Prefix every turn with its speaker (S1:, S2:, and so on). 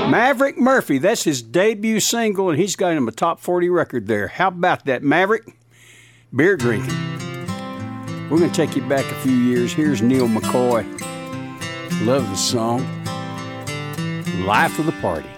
S1: Maverick Murphy, that's his debut single, and he's got him a top 40 record there. How about that, Maverick? Beer drinking. We're going to take you back a few years. Here's Neil McCoy. Love the song. Life of the Party.